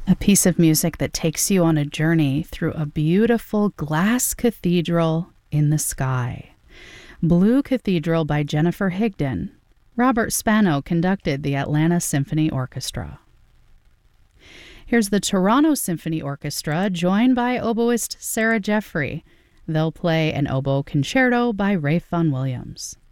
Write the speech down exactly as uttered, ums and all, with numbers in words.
A piece of music that takes you on a journey through a beautiful glass cathedral in the sky. Blue Cathedral by Jennifer Higdon. Robert Spano conducted the Atlanta Symphony Orchestra. Here's the Toronto Symphony Orchestra, joined by oboist Sarah Jeffrey. They'll play an oboe concerto by Ralph Vaughan Williams.